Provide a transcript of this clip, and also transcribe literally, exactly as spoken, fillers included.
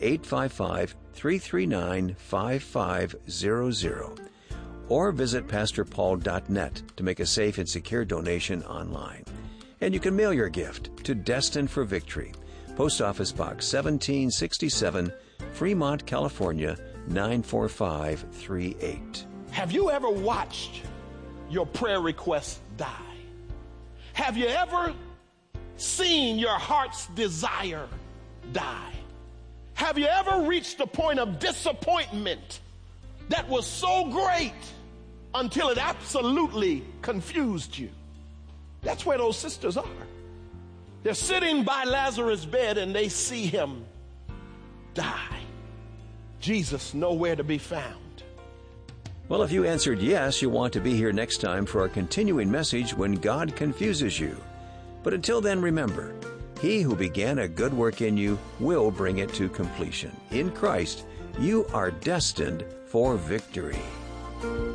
eight five five, three three nine, five five zero zero or visit pastor paul dot net to make a safe and secure donation online. And you can mail your gift to Destined for Victory, Post Office Box seventeen sixty-seven, Fremont, California, nine four five three eight. Have you ever watched your prayer requests die? Have you ever seen your heart's desire die? Have you ever reached a point of disappointment that was so great until it absolutely confused you? That's where those sisters are. They're sitting by Lazarus' bed and they see him die. Jesus nowhere to be found. Well, if you answered yes, you'll want to be here next time for our continuing message, When God Confuses You. But until then, remember, He who began a good work in you will bring it to completion. In Christ, you are destined for victory.